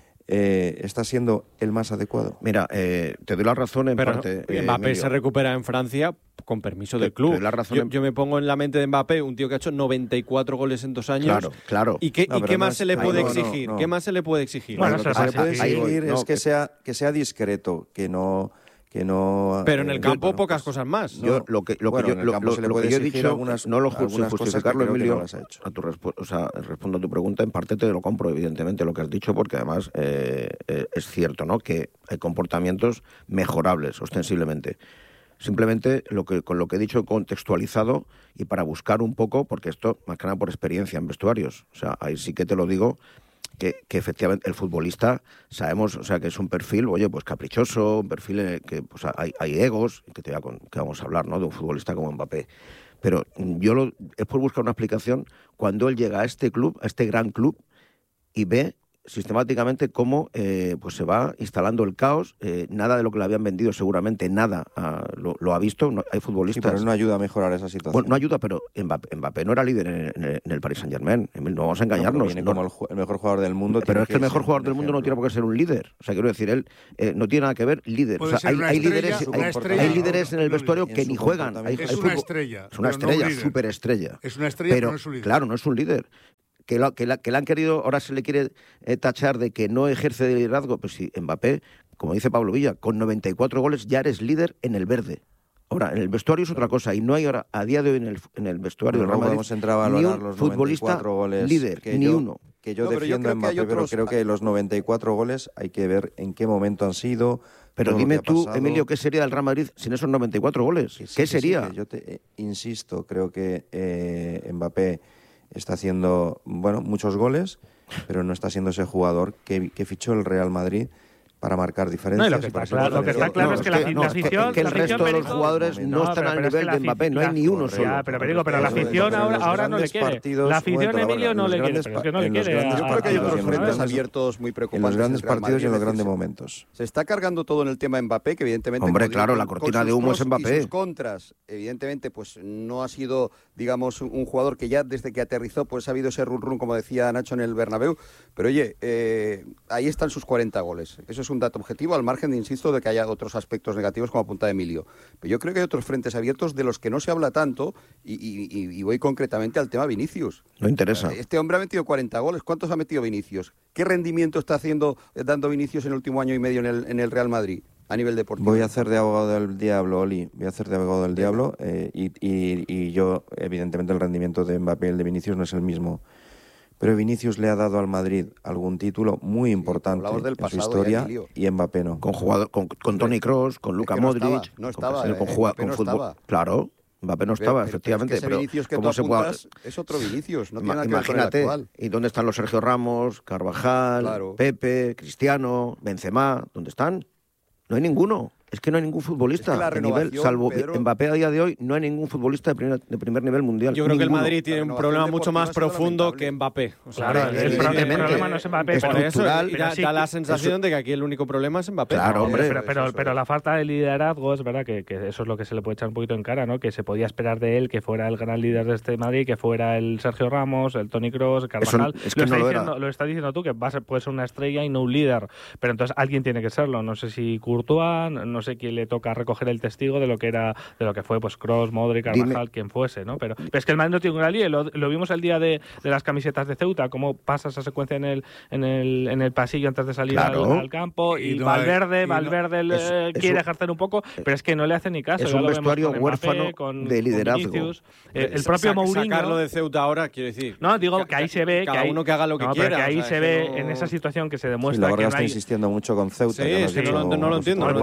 eh, está siendo el más adecuado? Mira, eh, te doy la razón en Pero parte. eh, eh, Mbappé Emilio. se recupera en Francia con permiso Te- del club. te doy la razón yo, en- yo me pongo en la mente de Mbappé, un tío que ha hecho noventa y cuatro goles en dos años. Claro, claro. ¿Y qué, No, y pero qué no más es- se le ahí puede no, no, exigir? no. ¿Qué más se le puede exigir? Bueno, lo eso que es se le así, puede sí. exigir No, es que que- sea que sea discreto, que no que no Pero en el eh, campo bueno, pocas pues, cosas más. Yo lo que lo Bueno, que en yo el lo, campo lo- se le lo puede que yo he exigir dicho algunas- no lo ju- sin algunas cosas que justificarlo, creo que no Emilio, las ha hecho. a tu respu- o sea, respondo a tu pregunta, en parte te lo compro evidentemente lo que has dicho porque además eh, eh, es cierto, ¿no? Que hay comportamientos mejorables ostensiblemente. Simplemente lo que con lo que he dicho contextualizado y para buscar un poco, porque esto más que nada por experiencia en vestuarios, o sea, ahí sí que te lo digo, que, que efectivamente el futbolista sabemos, o sea, que es un perfil, oye, pues caprichoso, un perfil en el que pues, hay, hay egos, que, te voy a con- que vamos a hablar, ¿no? De un futbolista como Mbappé. Pero yo lo, es por buscar una explicación cuando él llega a este club, a este gran club, y ve sistemáticamente cómo eh, pues se va instalando el caos, eh, nada de lo que le habían vendido seguramente, nada ah, lo, lo ha visto, no, hay Sí, futbolistas... pero no ayuda a mejorar esa situación. Bueno, no ayuda, pero Mbappé, Mbappé no era líder en, en- en el Paris Saint-Germain, no vamos a No, pero engañarnos. viene no- como el, ju- el mejor jugador del mundo. pero tiene es que el mejor ser jugador un del mundo no tiene ejemplo. por qué ser un líder. O sea, quiero decir, él eh, no tiene nada que ver líder. Puede O sea, ser hay, una hay estrella, líderes, una hay, estrella, hay no, líderes en el no vestuario líder. que En ni su juegan. Hay, comportamiento. Es hay una fútbol- estrella, Es una pero no un estrella, líder. superestrella. Es una estrella, pero pero no es un líder. claro, no es un líder. Que, la, que, la, que le han querido, ahora se le quiere eh, tachar de que no ejerce de liderazgo. Pues si Mbappé, como dice Pablo Villa, con noventa y cuatro goles ya eres líder en el verde. Ahora, en el vestuario es otra cosa y no hay ahora, a día de hoy en el, en el vestuario Bueno, del Real luego Madrid, podemos entrar a ni valorar un los futbolista noventa y cuatro goles líder, que ni yo, uno. que yo No, pero yo defiendo a creo que hay Mbappé, pero otros- creo que los noventa y cuatro goles hay que ver en qué momento han sido. Pero todo lo dime que ha tú, pasado. Emilio, ¿qué sería del Real Madrid sin esos noventa y cuatro goles? Que sí, ¿Qué que sí, sería? que yo te eh, insisto, creo que eh, Mbappé está haciendo bueno muchos goles, pero no está siendo ese jugador que, que fichó el Real Madrid para marcar diferencias. No, y lo que y para está ser claro- lo que está diferencial. claro No, es que la- no, la es que- afición- que el la afición resto de los Perico- jugadores no, No, están pero- al pero es que nivel la de Mbappé, no hay afición- ni uno Correcto. solo. Ya, pero Perico, pero la Eso es, afición pero en ahora, los ahora no le grandes quiere. partidos- La un afición, momento, Emilio, en no los le quiere, grandes pero es que pa- no le en los quiere. grandes a- Yo creo que hay partidos otros y en los frentes grandes- abiertos muy en preocupantes. los grandes del Real partidos y en Madrid. los Es grandes decir, momentos. Se está cargando todo en el tema Mbappé, que evidentemente... Hombre, como digo, claro, con- la con cortina sus de humo es pros y Mbappé. sus contras, evidentemente, pues no ha sido, digamos, un jugador que ya desde que aterrizó, pues ha habido ese run run, como decía Nacho, en el Bernabéu. Pero oye, eh, ahí están sus cuarenta goles. Eso es un dato objetivo, al margen, de, insisto, de que haya otros aspectos negativos, como apunta Emilio. Pero yo creo que hay otros frentes abiertos de los que no se habla tanto, y, y- y- y voy concretamente al tema Vinicius. No interesa. Este hombre ha metido cuarenta goles. ¿Cuántos ha metido Vinicius? ¿Qué rendimiento está haciendo, eh, dando Vinicius en el último año y medio en el, en el Real Madrid a nivel deportivo? Voy a hacer de abogado del diablo, Oli. Voy a hacer de abogado del diablo eh, y, y- y yo, evidentemente, el rendimiento de Mbappé y el de Vinicius no es el mismo. Pero Vinicius le ha dado al Madrid algún título muy importante hablamos del en su pasado, historia ya, Emilio. y Mbappé no. Con jugador, con, con Toni Kroos, con Luka que no Modric, estaba, no con estaba, Casemiro, con, eh, jugada- Mbappé con no fútbol. estaba. Claro, Mbappé no estaba, Pero- pero efectivamente. es que ese pero Vinicius que ¿cómo tú se puede- apuntas es otro Vinicius, no Ima- tiene nada que ver con el Imagínate, actual. ¿y dónde están los Sergio Ramos, Carvajal, Claro. Pepe, Cristiano, Benzema? ¿Dónde están? No hay ninguno. Es que no hay ningún futbolista Es que la de nivel, renovación, salvo Pedro- Mbappé a día de hoy, no hay ningún futbolista de primer, de primer nivel mundial. Yo creo que el Ninguno. Madrid tiene La un renovación problema mucho deportiva más ha sido profundo lamentable. que Mbappé. O sea, Claro, el, que- pro- el evidentemente. problema no es Mbappé. Es por pero- eso estructural, pero da, sí da la que- sensación de que aquí el único problema es Mbappé. Claro, No, hombre. Pero, pero, Eso es pero la falta de liderazgo es verdad que, que eso es lo que se le puede echar un poquito en cara, ¿no? Que se podía esperar de él que fuera el gran líder de este Madrid, que fuera el Sergio Ramos, el Toni Kroos, Carvajal. Eso- es que lo, no está lo diciendo, era. lo está diciendo tú, que va a ser, puede ser una estrella y no un líder. Pero entonces alguien tiene que serlo. No sé si Courtois, no sé quién le toca recoger el testigo de lo que era, de lo que fue pues Kroos, Modric, Carvajal, Dime. quien fuese, ¿no? Pero, pero es que el Madrid no tiene un gran líder. Lo, lo vimos el día de, de las camisetas de Ceuta, cómo pasa esa secuencia en el, en el, en el pasillo antes de salir Claro. al, al campo. Y, Y no hay- Valverde, y no- Valverde le- es- es quiere un- ejercer un poco, pero es que no le hace ni caso. es Ya un lo vemos vestuario con Mbappé, huérfano con- de con liderazgo. Vinicius. Eh, el Sa- propio sa- Mourinho. Sacarlo de Ceuta ahora, quiero decir. No, digo Ca- que ahí se ve cada que hay- uno que haga lo que no, pero quiera. que ahí o sea, se es ve no- en esa situación que se Sí, demuestra la que Vargas no está hay. insistiendo mucho con Ceuta. Sí, que es que has no lo- dicho no lo vosotros. entiendo, no lo porque entiendo.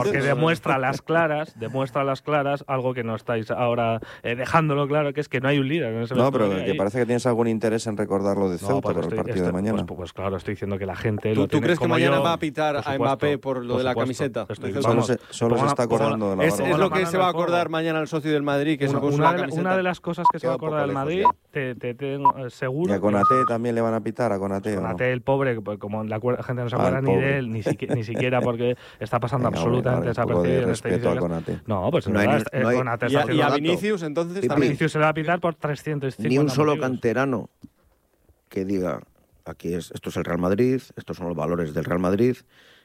demuestra las claras, demuestra las claras algo que no estáis ahora eh, dejándolo claro, que es que no hay un líder en ese No, pero vestuario que ahí. parece que tienes algún interés en recordarlo de No, Ceuta pues por estoy- el partido estoy- de mañana. Pues, pues claro, estoy diciendo que la gente ¿Tú, lo tú tiene crees que como mañana yo, va a pitar por a supuesto, Mbappé por lo de la supuesto. camiseta? Estoy- Solo Solo vamos, se, solo se ponga- está ponga- acordando de la Es, barra. es lo la que mano se en va a el fuego. acordar mañana el socio del Madrid, que se Una, puso una la de, la- camiseta. una de las cosas que se va a Queda un poco acordar del lejos Madrid, te, te tengo eh, seguro. Y a Konaté también le van a pitar, a Konaté, ¿o no? Konaté, el pobre, pues, como la cuer- gente no se Ah, acuerda el ni pobre. de él, ni, siqui- ni siquiera porque está pasando Venga, absolutamente hombre, vale, un poco desapercibido de en este respeto inicio a de- Konaté. No, pues No hay verdad, ni- eh, no hay- Konaté Y está a, y a haciendo dato. Vinicius, entonces, Pipi, también. Vinicius se le va a pitar por trescientos cincuenta Ni un solo motivos. canterano que diga, aquí es, esto es el Real Madrid, estos son los valores del Real Madrid,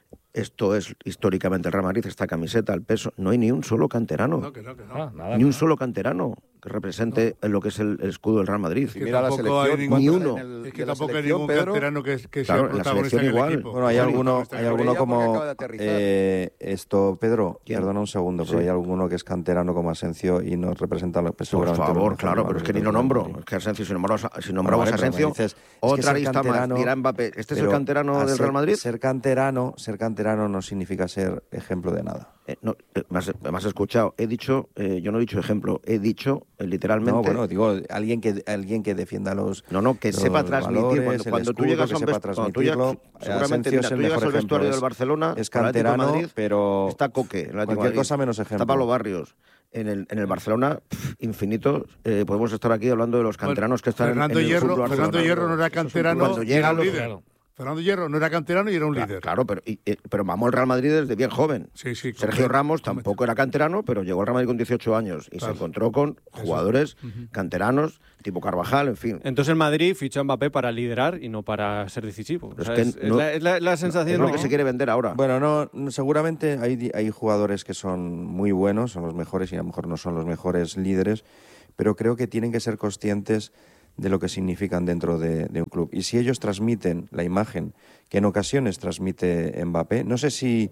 esto es históricamente el Real Madrid, esta camiseta, el peso. No hay ni un solo canterano, No, que no, que no. Ah, nada, ni un nada. solo canterano que represente lo que es el, el escudo del Real Madrid. Si mira la tampoco hay selección, ningún- ¿cuántos Ni en el- Es que de la tampoco hay selección, ningún Pedro? canterano que, que Claro, sea en la protagonista selección en el igual. equipo. Bueno, hay Sorry, alguno, está hay bien. alguno Ella porque como acaba de aterrizar. eh, esto, Pedro, ¿Quién? perdona un segundo, pero Sí. hay alguno que es canterano como Asensio y nos representa lo pues, Por seguramente favor, lo mejor claro, pero es que ni lo del Real nombro. Madrid. Es que Asensio, si nombramos, si nombramos Vale, a pero me Asensio, dices, es que otra ser lista más. canterano- Dirá Mbappé, ¿este es el pero canterano a del ser- Real Madrid? Ser canterano, ser canterano no significa ser ejemplo de nada. Eh, no, eh, me, has, me has escuchado. He dicho, eh, yo no he dicho ejemplo, he dicho eh, literalmente. No, bueno, digo, alguien que alguien que defienda los No, no, que los sepa transmitir. valores, Cuando, el cuando tú escudo, llegas que a un sepa vestuario, cuando tú llegas- transmitirlo. seguramente, Asensio mira, es tú el llegas mejor al ejemplo, vestuario es- del Barcelona, es con el Atlético de canterano, Madrid, pero está Coque, el Atlético de cualquier Madrid, cosa menos ejemplo. está Pablo Barrios. En el, en el Barcelona, pff, infinito, eh, podemos estar aquí hablando de los canteranos que están en- Fernando en, el Hierro, fútbol Fernando Barcelona. Hierro no era canterano Cuando y llega era un los- líder. Claro. Fernando Hierro no era canterano y era un Claro, líder. Claro, pero, y- eh, pero mamó al Real Madrid desde bien joven. Sí, sí, Sergio completo, Ramos completo. tampoco era canterano, pero llegó al Real Madrid con dieciocho años y Claro. se encontró con jugadores canteranos, tipo Carvajal, en fin. Entonces el Madrid fichó a Mbappé para liderar y no para ser decisivo. O Es sea, que es, es no- la, es la- la sensación. Es lo ¿no? que se quiere vender ahora. Bueno, no, no, seguramente hay, hay jugadores que son muy buenos, son los mejores y a lo mejor no son los mejores líderes, pero creo que tienen que ser conscientes de lo que significan dentro de, de un club. Y si ellos transmiten la imagen que en ocasiones transmite Mbappé, no sé si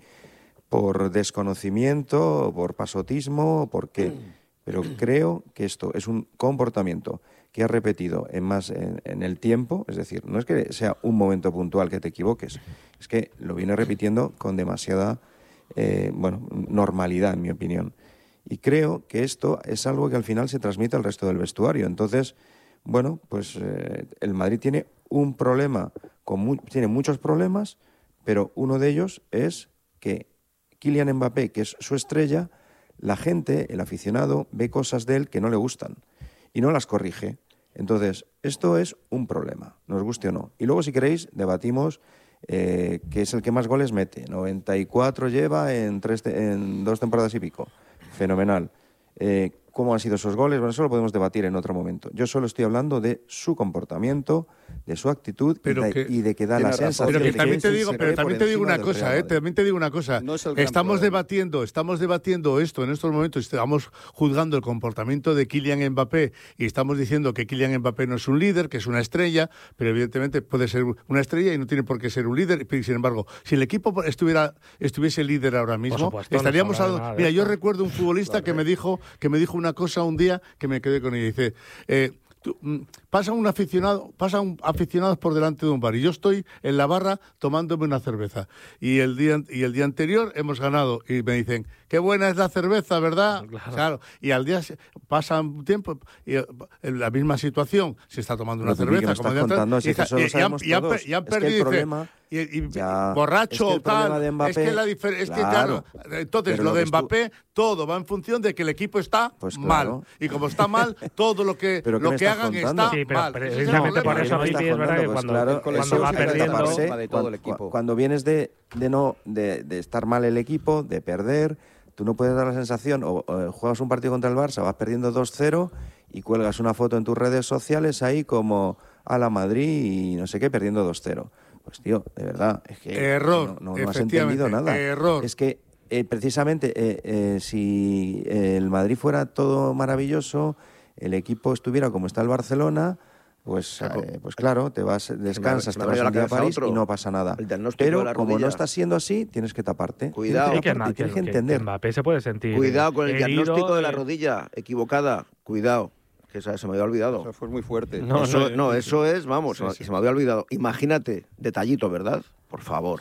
por desconocimiento, por pasotismo, o por qué, pero creo que esto es un comportamiento que ha repetido en más en, en el tiempo, es decir, no es que sea un momento puntual que te equivoques, es que lo viene repitiendo con demasiada eh, bueno, normalidad, en mi opinión. Y creo que esto es algo que al final se transmite al resto del vestuario. Entonces, bueno, pues eh, el Madrid tiene un problema, con mu- tiene muchos problemas, pero uno de ellos es que Kylian Mbappé, que es su estrella, la gente, el aficionado, ve cosas de él que no le gustan y no las corrige. Entonces, esto es un problema, nos guste o no. Y luego, si queréis, debatimos eh, que es el que más goles mete. noventa y cuatro lleva en, tres te- en dos temporadas y pico. Fenomenal. Eh, ¿Cómo han sido esos goles? Bueno, eso lo podemos debatir en otro momento. Yo solo estoy hablando de su comportamiento, de su actitud Pero y, de, que- y de que da tiene la razón. sensación Pero que de también te se digo, cree pero por también te digo encima una del cosa, Real eh, Madrid. también te digo una cosa. No es el gran Estamos problema. debatiendo, estamos debatiendo esto en estos momentos, estamos juzgando el comportamiento de Kylian Mbappé y estamos diciendo que Kylian Mbappé no es un líder, que es una estrella, pero evidentemente puede ser una estrella y no tiene por qué ser un líder. Pero, sin embargo, si el equipo estuviera estuviese líder ahora mismo, supuesto, no estaríamos se habla de a- nada de Mira, esto. yo recuerdo un futbolista que me dijo que me dijo una cosa un día que me quedé con ella. Dice, eh, tú, mm, pasa un aficionado, pasa un aficionados por delante de un bar y yo estoy en la barra tomándome una cerveza y el día y el día anterior hemos ganado y me dicen qué buena es la cerveza, ¿verdad? Claro. Y al día se- pasa un tiempo y eh, en la misma situación se está tomando una Pero, Pipi, ¿qué cerveza me como estás el día anterior, contando? Si y, es que eso lo y- y han, sabemos y han todos. per- y han Es que el perdido, dice, problema- y, y- Ya. borracho Es que el problema tal, de Mbappé- es que la diferencia es que Claro. claro, entonces Pero lo lo de que estu- Mbappé todo va en función de que el equipo está Pues mal claro. y como está mal todo lo que ¿Pero qué lo me que estás hagan contando? está Sí, pero mal. pre- Ese es el precisamente problema. por eso, ¿Qué me Pipi, estás es verdad que contando? cuando, Pues claro, cuando eso va es que perdiendo... taparse, de todo el cuan- equipo. Cuando vienes de, de no de, de estar mal el equipo, de perder, tú no puedes dar la sensación, o, o juegas un partido contra el Barça, vas perdiendo dos cero y cuelgas una foto en tus redes sociales ahí como a la Madrid y no sé qué, perdiendo dos cero. Pues tío, de verdad, es que Error, no, no, no has efectivamente, entendido nada. error. Es que eh, precisamente eh, eh, si el Madrid fuera todo maravilloso, el equipo estuviera como está el Barcelona, pues, eh, pues claro, te vas, descansas, me te ha vas venido a un la día a cabeza París otro. y no pasa nada. El diagnóstico de Pero la como no rodilla. está siendo así, tienes que taparte. Cuidado. Tienes Sí, que, que, taparte, na- tienes que que- que entender. Mbappé se puede sentir Cuidado con el herido diagnóstico de la y- rodilla equivocada. Cuidado, que esa- se me había olvidado. Eso fue muy fuerte. No, eso, no, no, eso es, vamos, Sí, sí. se me había olvidado. Imagínate, detallito, ¿verdad? Por favor. Ya.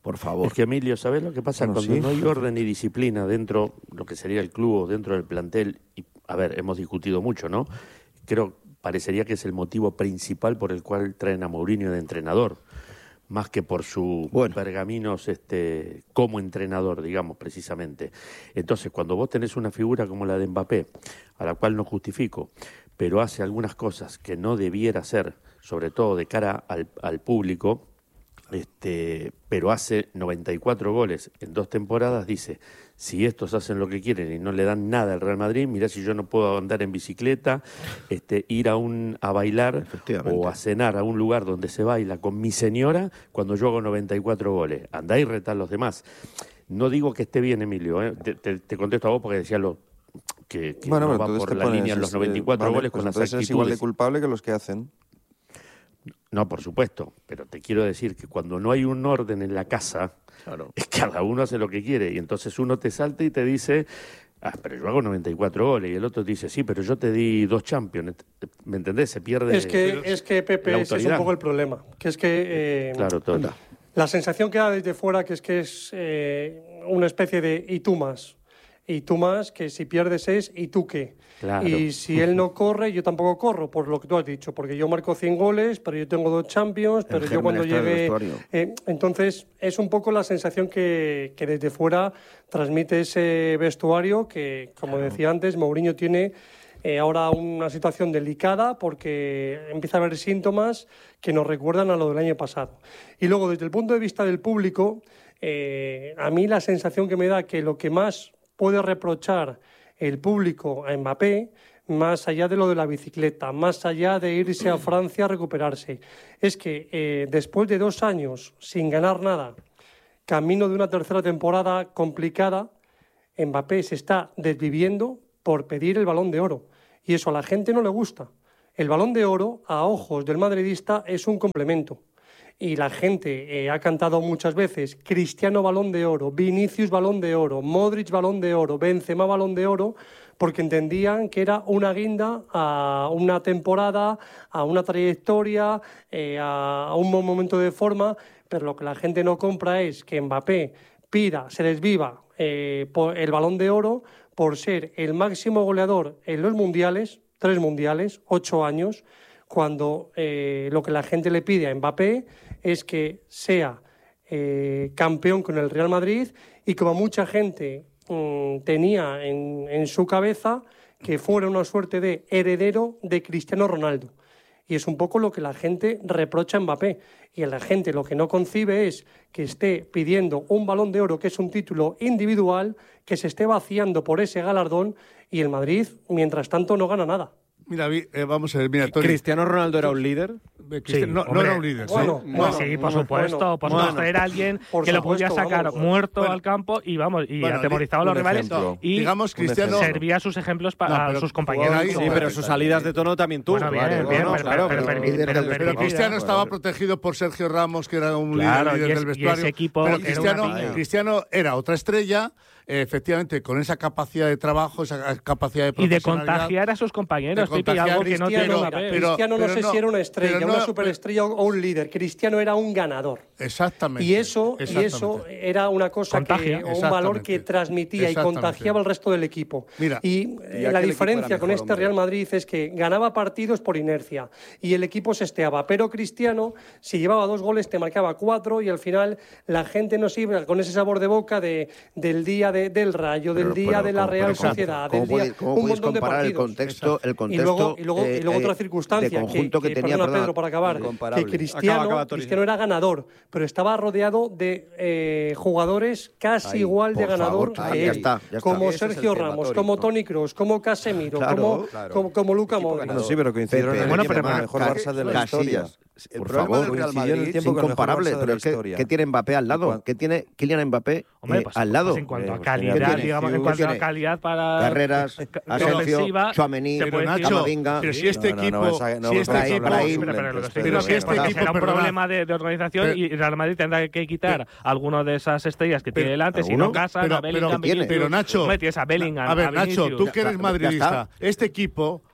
por favor. Es que, Emilio, ¿sabes lo que pasa? Bueno, Cuando sí. no hay orden y disciplina dentro, lo que sería el club o dentro del plantel, y, a ver, hemos discutido mucho, ¿no? Creo, parecería que es el motivo principal por el cual traen a Mourinho de entrenador, más que por sus Bueno. pergaminos este, como entrenador, digamos, precisamente. Entonces, cuando vos tenés una figura como la de Mbappé, a la cual no justifico, pero hace algunas cosas que no debiera hacer, sobre todo de cara al, al público, este, pero hace noventa y cuatro goles en dos temporadas, dice, si estos hacen lo que quieren y no le dan nada al Real Madrid, mirá si yo no puedo andar en bicicleta, este, ir a un a bailar o a cenar a un lugar donde se baila con mi señora cuando yo hago noventa y cuatro goles. Andá y retá a los demás. No digo que esté bien, Emilio, ¿eh? te, te, te contesto a vos porque decía lo que, que Bueno, no pero va entonces por te la pones, línea en los este, noventa y cuatro vale, goles pues con las entonces actitudes. es igual de culpable que los que hacen. No, por supuesto, pero te quiero decir que cuando no hay un orden en la casa, Claro. es cada uno hace lo que quiere y entonces uno te salta y te dice, ah, pero yo hago noventa y cuatro goles y el otro te dice, sí, pero yo te di dos Champions, ¿me entendés? Se pierde Es que, es que Pepe, la ese es un autoridad. poco el problema, que es que eh, Claro, todo. la sensación que da desde fuera que es que es eh, una especie de y tú más. Y tú más, que si pierdes es ¿y tú qué? Claro. Y si él no corre, yo tampoco corro, por lo que tú has dicho, porque yo marco cien goles, pero yo tengo dos Champions, pero yo cuando germen está en el llegue... vestuario. Eh, entonces, es un poco la sensación que, que desde fuera transmite ese vestuario que, como decía antes, Mourinho tiene eh, ahora una situación delicada porque empieza a haber síntomas que nos recuerdan a lo del año pasado. Y luego, desde el punto de vista del público, eh, a mí la sensación que me da que lo que más puede reprochar el público a Mbappé, más allá de lo de la bicicleta, más allá de irse a Francia a recuperarse, es que eh, después de dos años sin ganar nada, camino de una tercera temporada complicada, Mbappé se está desviviendo por pedir el Balón de Oro. Y eso a la gente no le gusta. El Balón de Oro, a ojos del madridista, es un complemento. Y la gente eh, ha cantado muchas veces Cristiano Balón de Oro, Vinicius Balón de Oro, Modric Balón de Oro, Benzema Balón de Oro, porque entendían que era una guinda a una temporada, a una trayectoria, eh, a, a un buen momento de forma, pero lo que la gente no compra es que Mbappé pida, se desviva eh, por el Balón de Oro por ser el máximo goleador en los mundiales, tres mundiales, ocho años, cuando eh, lo que la gente le pide a Mbappé es que sea eh, campeón con el Real Madrid y como mucha gente mmm, tenía en, en su cabeza que fuera una suerte de heredero de Cristiano Ronaldo. Y es un poco lo que la gente reprocha a Mbappé. Y a la gente lo que no concibe es que esté pidiendo un Balón de Oro, que es un título individual, que se esté vaciando por ese galardón y el Madrid, mientras tanto, no gana nada. Mira, eh, vamos a ver, mira, Tony. ¿Cristiano Ronaldo era un líder? Sí, no, hombre, no era un líder. bueno, ¿sí? bueno, sí, por bueno, supuesto. bueno, por bueno. supuesto, era alguien Por que lo supuesto, podía sacar vamos. muerto Bueno. al campo y vamos y Bueno, atemorizaba a los un rivales ejemplo. y Digamos, Cristiano- servía sus ejemplos para No, pero- sus compañeros. ahí- Sí, Bueno, pero sus salidas de tono también tuvo. Bueno, bien, Claro, bien, no, pero, claro, pero, pero- pero, líder pero, del pero- Pero Cristiano Bueno, estaba bueno. protegido por Sergio Ramos, que era un Claro, líder y es- del y vestuario. ese equipo Pero era Cristiano, una piña. Cristiano era otra estrella, eh, efectivamente, con esa capacidad de trabajo, esa capacidad de y de profesionalidad. contagiar a sus compañeros, De Pipi, algo que no contagiar tiene Cristiano, Mbappé. pero- Cristiano no pero sé no- si era una estrella, pero no- una superestrella o un líder. Cristiano era un ganador. Exactamente. Y eso, y exactamente. eso era una cosa Contagia. que, o un valor que Exactamente. transmitía y Exactamente. contagiaba al resto del equipo. Mira, y y eh, aquel la equipo diferencia era con mejor, este hombre. Real Madrid es que ganaba partidos por inercia y el equipo se esteaba. Pero Cristiano, si llevaba dos goles, te marcaba cuatro y al final la gente nos iba con ese sabor de boca de, del día de- del Rayo, del Pero- día pero de la ¿cómo- Real pero Sociedad, ¿cómo del día, podéis- cómo un podéis montón de comparar el partidos. contexto, el Y contexto luego, y luego, y luego eh, otra eh, circunstancia de conjunto que, que, que- tenía, perdona, perdona, Pedro, para acabar, Incomparable. que Cristiano, Acaba, acaba, Tori. Cristiano era ganador, pero estaba rodeado de eh, jugadores casi Ahí, igual de por ganador favor, que ya él, está, ya está. como Ese es el Sergio tema, Ramos, Tori. como Toni Kroos, como Casemiro, Claro, como, claro. como, como Luka Equipo Modric. ganador. Bueno, sí, pero coincidieron Pepe, en el bueno, tiempo pero- con el mejor Ca- Barça de la Casillas. historia. El Por problema favor, del Real coincidió en el Madrid tiempo es con el mejor incomparable. Barça de Pero la es que, historia. ¿qué tiene Mbappé al ¿Y lado? cuán- ¿Qué tiene Kylian Mbappé Hombre, eh, pues, al lado? pues en cuanto a Pues calidad, tiene digamos, en Vinicius, cuanto a tiene calidad para Carreras, ca- Asensio, ofensiva, Tchouaméni, se Pero puede decir- Nacho, Camavinga. pero si este No, no, equipo, no vas a- no si vas este a Brahim, equipo, hablar de Brahim, Pero, pero lo que estoy Pero diciendo si que este será equipo, un perdona. problema de, de organización Pero- y Real Madrid tendrá que quitar Pero- alguno de esas estrellas que tiene Pero- delante, si ¿alguno? no casan, Pero- a Bellingham, pero- tiene. Vinicius. pero, Nacho, Hombre, tienes a Bellingham, a ver, a Nacho, Vinicius. tú que eres Ya- ya madridista, está. este equipo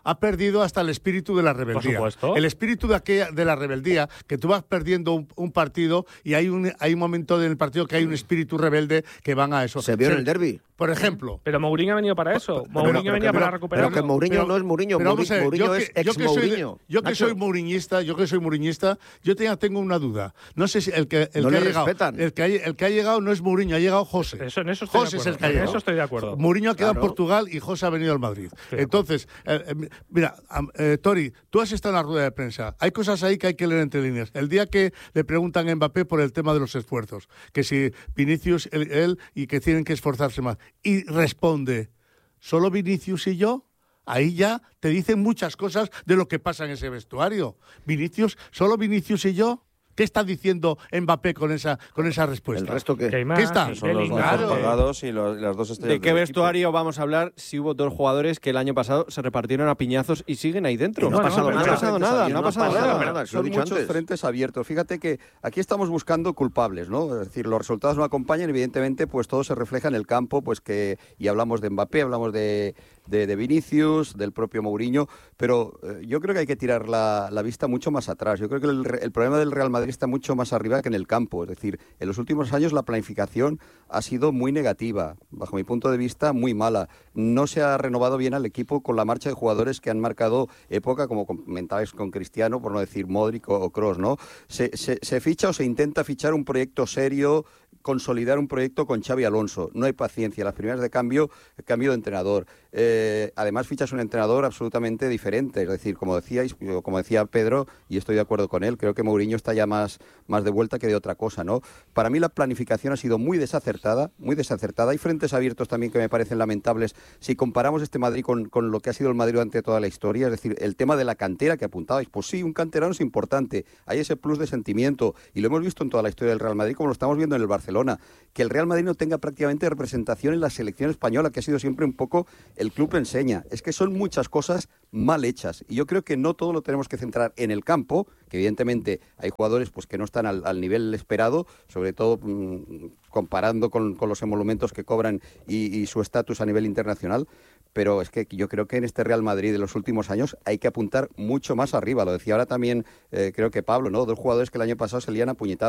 ha perdido hasta el espíritu de la rebeldía. Por supuesto. El espíritu de aquella de la rebeldía, que tú vas perdiendo un, un partido y hay un hay un momento en el partido que hay un espíritu rebelde que van a eso. Se vio Se, en el derbi. Por ejemplo. Pero Mourinho ha venido para eso. Pero- Mourinho pero- venía pero- para recuperar. Pero que Mourinho Pero- no es Mourinho, pero vamos a ver, Mourinho yo es que- yo ex que soy de- Mourinho. Yo que Nacho. soy mouriñista, yo que soy mouriñista, yo tengo, tengo una duda. No sé si el que, el No que le ha llegado, respetan. el que, ha, el que ha llegado no es Mourinho, ha llegado José. Eso, en eso estoy José de es el acuerdo. que ha En llegado. eso estoy de acuerdo. Mourinho ha quedado Claro. en Portugal y José ha venido al Madrid. Estoy de Entonces, eh, eh, mira, am- eh, Tori, tú has estado en la rueda de prensa. Hay cosas ahí que hay que leer entre líneas. El día que le preguntan a Mbappé por el tema de los esfuerzos, que si Vinicius, él, él y que tienen que esforzarse más. Y responde, ¿solo Vinicius y yo? Ahí ya te dicen muchas cosas de lo que pasa en ese vestuario. Vinicius, ¿solo Vinicius y yo? ¿Qué está diciendo Mbappé con esa, con esa respuesta? ¿El resto qué? Que hay más, ¿Qué está? y Son los Bellingham. Claro. mejor pagados y los- las dos estrellas ¿De qué del vestuario vamos a hablar si hubo dos jugadores que el año pasado se repartieron a piñazos y siguen ahí dentro? Y no ha pasado no, nada. ha pasado nada, no ha No ha pasado pasado nada. nada. Lo he Son dicho muchos antes. frentes abiertos. Fíjate que aquí estamos buscando culpables, ¿no? Es decir, los resultados no acompañan, evidentemente, pues todo se refleja en el campo, pues que y hablamos de Mbappé, hablamos de, de, de Vinicius, del propio Mourinho, pero eh, yo creo que hay que tirar la, la vista mucho más atrás. Yo creo que el, re- el problema del Real Madrid está mucho más arriba que en el campo. Es decir, en los últimos años la planificación ha sido muy negativa, bajo mi punto de vista, muy mala. No se ha renovado bien al equipo con la marcha de jugadores que han marcado época, como comentabais con Cristiano, por no decir Modric o Kroos, ¿no? Se, se, se ficha o se intenta fichar un proyecto serio, consolidar un proyecto con Xavi Alonso. No hay paciencia. Las primeras de cambio, cambio de entrenador. Eh, además, fichas un entrenador absolutamente diferente. Es decir, como decíais, como decía Pedro, y estoy de acuerdo con él, creo que Mourinho está ya más, más de vuelta que de otra cosa, ¿no? Para mí la planificación ha sido muy desacertada, muy desacertada. Hay frentes abiertos también que me parecen lamentables si comparamos este Madrid con, con lo que ha sido el Madrid durante toda la historia. Es decir, el tema de la cantera que apuntabais. Pues sí, un canterano es importante. Hay ese plus de sentimiento. Y lo hemos visto en toda la historia del Real Madrid, como lo estamos viendo en el Barcelona. Que el Real Madrid no tenga prácticamente representación en la selección española, que ha sido siempre un poco el club enseña. Es que son muchas cosas mal hechas. Y yo creo que no todo lo tenemos que centrar en el campo, que evidentemente hay jugadores pues que no están al, al nivel esperado, sobre todo mmm, comparando con, con los emolumentos que cobran y, y su estatus a nivel internacional. Pero es que yo creo que en este Real Madrid de los últimos años hay que apuntar mucho más arriba. Lo decía ahora también, eh, creo que Pablo, ¿no? Dos jugadores que el año pasado se lían a puñetazos.